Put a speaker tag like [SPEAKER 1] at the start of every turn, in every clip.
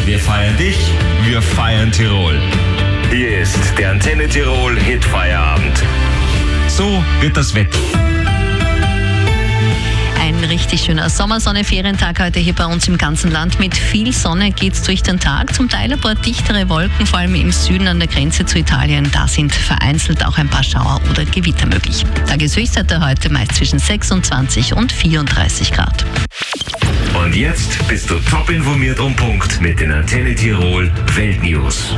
[SPEAKER 1] Wir feiern dich, wir feiern Tirol. Hier ist der Antenne Tirol Hitfeierabend. So wird das Wetter.
[SPEAKER 2] Ein richtig schöner Sommersonne-Ferientag heute hier bei uns im ganzen Land. Mit viel Sonne geht's durch den Tag. Zum Teil ein paar dichtere Wolken, vor allem im Süden an der Grenze zu Italien. Da sind vereinzelt auch ein paar Schauer oder Gewitter möglich. Tageshöchstwerte heute meist zwischen 26 und 34 Grad.
[SPEAKER 1] Und jetzt bist du top informiert um Punkt mit den Antenne Tirol Weltnews.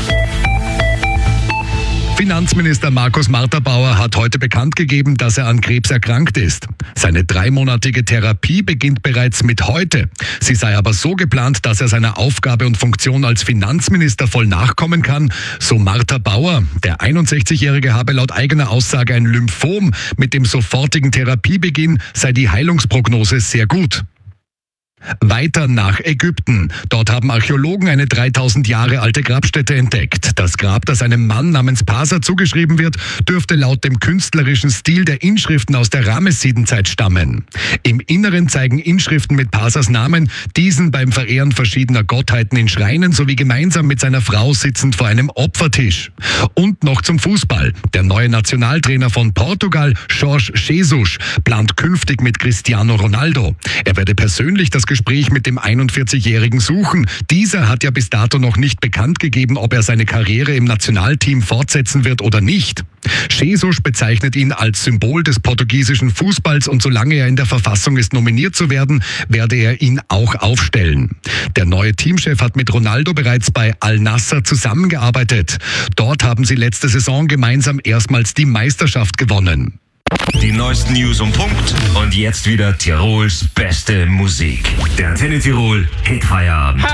[SPEAKER 3] Finanzminister Markus Marter-Bauer hat heute bekannt gegeben, dass er an Krebs erkrankt ist. Seine 3-monatige Therapie beginnt bereits mit heute. Sie sei aber so geplant, dass er seiner Aufgabe und Funktion als Finanzminister voll nachkommen kann, so Marter-Bauer. Der 61-Jährige habe laut eigener Aussage ein Lymphom. Mit dem sofortigen Therapiebeginn sei die Heilungsprognose sehr gut. Weiter nach Ägypten. Dort haben Archäologen eine 3000 Jahre alte Grabstätte entdeckt. Das Grab, das einem Mann namens Pasa zugeschrieben wird, dürfte laut dem künstlerischen Stil der Inschriften aus der Ramessidenzeit stammen. Im Inneren zeigen Inschriften mit Pasas Namen diesen beim Verehren verschiedener Gottheiten in Schreinen sowie gemeinsam mit seiner Frau sitzend vor einem Opfertisch. Und noch zum Fußball. Der neue Nationaltrainer von Portugal, Jorge Jesus, plant künftig mit Cristiano Ronaldo. Er werde persönlich das Gespräch mit dem 41-Jährigen suchen. Dieser hat ja bis dato noch nicht bekannt gegeben, ob er seine Karriere im Nationalteam fortsetzen wird oder nicht. Jesus bezeichnet ihn als Symbol des portugiesischen Fußballs und solange er in der Verfassung ist, nominiert zu werden, werde er ihn auch aufstellen. Der neue Teamchef hat mit Ronaldo bereits bei Al-Nassr zusammengearbeitet. Dort haben sie letzte Saison gemeinsam erstmals die Meisterschaft gewonnen.
[SPEAKER 1] Die neuesten News um Punkt und jetzt wieder Tirols beste Musik. Der Antenne Tirol Hitfeierabend.